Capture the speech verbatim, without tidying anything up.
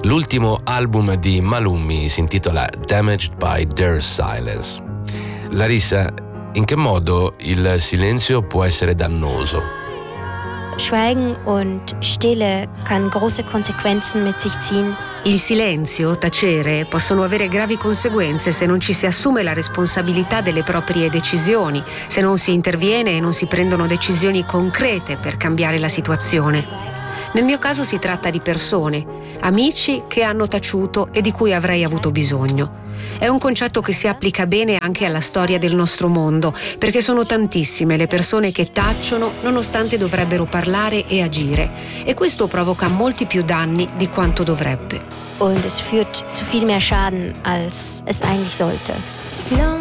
L'ultimo album di Malumi si intitola Damaged by Their Silence. Larissa, in che modo il silenzio può essere dannoso? Schweigen und Stille kann große Konsequenzen mit sich ziehen. Il silenzio, tacere, possono avere gravi conseguenze se non ci si assume la responsabilità delle proprie decisioni, se non si interviene e non si prendono decisioni concrete per cambiare la situazione. Nel mio caso si tratta di persone, amici che hanno taciuto e di cui avrei avuto bisogno. È un concetto che si applica bene anche alla storia del nostro mondo, perché sono tantissime le persone che tacciono nonostante dovrebbero parlare e agire, e questo provoca molti più danni di quanto dovrebbe. Und es führt zu viel mehr Schaden, als es eigentlich sollte.